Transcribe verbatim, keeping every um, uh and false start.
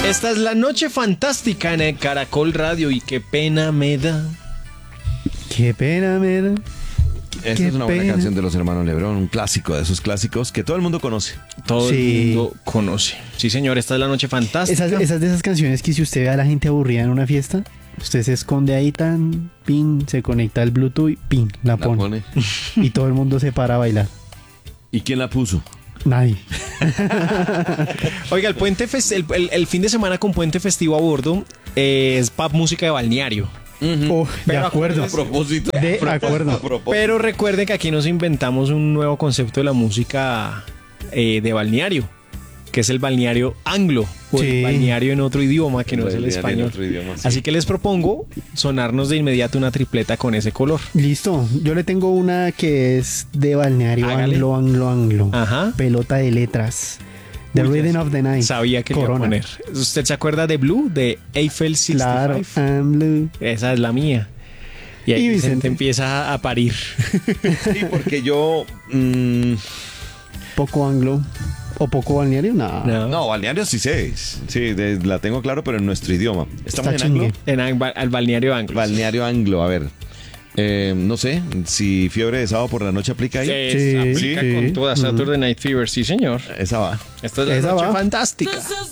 Esta es la noche fantástica en el Caracol Radio y qué pena me da. Qué pena me da. Esta Qué es una buena pena. canción de los hermanos Lebrón, un clásico de esos clásicos que todo el mundo conoce. Todo Sí. el mundo conoce. Sí, señor, esta es la noche fantástica. Esas, esas de esas canciones que si usted ve a la gente aburrida en una fiesta, usted se esconde ahí tan, pin, se conecta al Bluetooth y pin, la La pone. pone. Y todo el mundo se para a bailar. ¿Y quién la puso? Nadie. Oiga, el puente fes- el, el- el fin de semana con puente festivo a bordo eh, es pop música de balneario. Oh, de Pero acuerdo. A propósito. De acuerdo. A propósito. Pero recuerden que aquí nos inventamos un nuevo concepto de la música eh, de balneario, que es el balneario anglo, o Sí. el balneario en otro idioma que no es el Balneario en español. otro idioma, sí. Así que les propongo sonarnos de inmediato una tripleta con ese color. Listo. Yo le tengo una que es de balneario Hágale. anglo, anglo, anglo. Ajá. Pelota de letras. The Uy, Rhythm ya of the Night. Sabía que le iba a Corona. poner. ¿Usted se acuerda de Blue, de Eiffel Claro. sesenta y cinco? I'm blue. Esa es la mía. Y ahí Y Vicente Vicente. empieza a parir. Sí, porque yo... mm, Poco anglo. ¿O poco balneario? No. No. no, balneario sí sé. Sí, de- la tengo claro, pero en nuestro idioma. ¿Estamos Está en anglo? chingue. En ang- al balneario anglo. Balneario anglo, a ver. Eh, no sé, si fiebre de sábado por la noche aplica ahí. Se Sí, aplica sí. con toda Saturday Night Fever, sí señor. Esa va. Esta es la Esa noche va. fantástica.